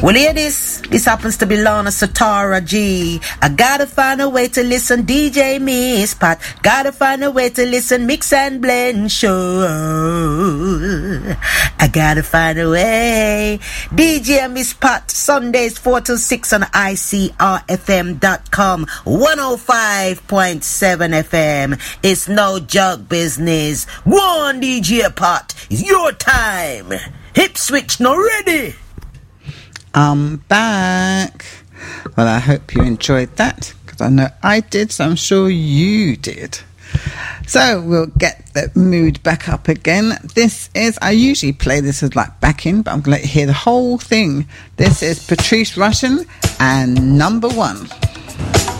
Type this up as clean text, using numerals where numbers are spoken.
Well, hear this. This happens to be Lana Satara G. I gotta find a way to listen DJ Miss Pat. Gotta find a way to listen Mix and Blend Show. I gotta find a way. DJ Miss Pat, Sundays 4 to 6 on ICRFM.com. 105.7 FM. It's no joke business. Go on, DJ Pat. It's your time. Hip switch, now ready. I'm back. Well, I hope you enjoyed that, because I know I did, so I'm sure you did. So we'll get the mood back up again. This is, I usually play this as like backing, but I'm going to let you hear the whole thing. This is Patrice Rushen and Number One.